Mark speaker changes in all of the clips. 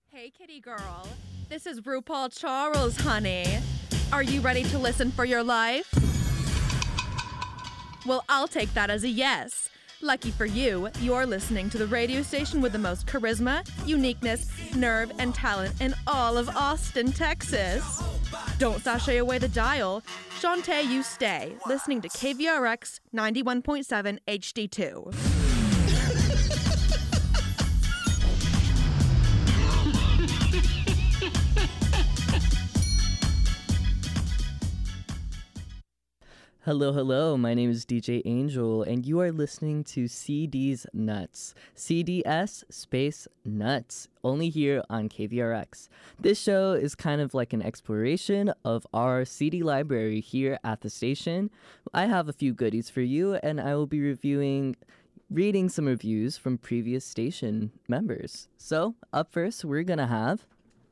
Speaker 1: Hey, kitty girl. This is RuPaul Charles, honey. Are you ready to listen for your life? Well, I'll take that as a yes. Lucky for you, you're listening to the radio station with the most charisma, uniqueness, nerve, and talent in all of Austin, Texas. Don't sashay away the dial. Shantae, you stay, listening to KVRX 91.7 HD2.
Speaker 2: Hello, my name is DJ Angel, and you are listening to CD's Nuts. CDS space Nuts, only here on KVRX. This show is kind of like an exploration of our CD library here at the station. I have a few goodies for you, and I will be reading some reviews from previous station members. So, up first, we're gonna have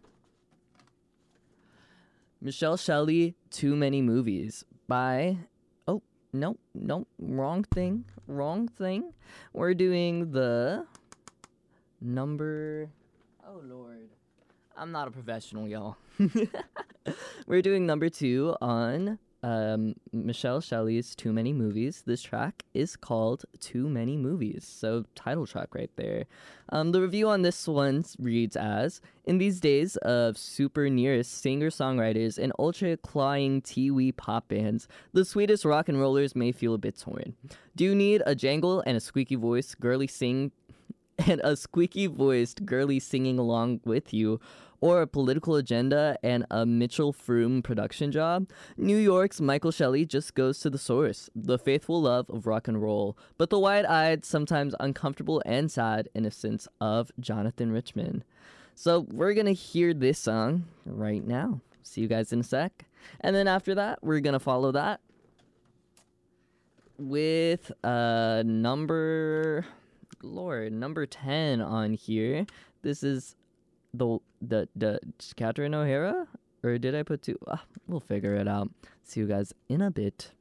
Speaker 2: Michelle Shelley, Too Many Movies by... No, wrong thing. We're doing the number... Oh, Lord. I'm not a professional, y'all. We're doing number 2 on Michelle Shelley's Too Many Movies. This track is called Too Many Movies, so title track right there. The review on this one reads as, in these days of super nearest singer-songwriters and ultra-clawing tea-wee pop bands, the sweetest rock and rollers may feel a bit torn. Do you need a jangle and a squeaky voiced girly singing along with you, or a political agenda and a Mitchell Froome production job? New York's Michael Shelley just goes to the source, the faithful love of rock and roll, but the wide-eyed, sometimes uncomfortable and sad innocence of Jonathan Richman. So we're gonna hear this song right now. See you guys in a sec. And then after that, we're gonna follow that with number 10 on here. This is the Catherine O'Hara, or did I put 2? We'll figure it out. See you guys in a bit.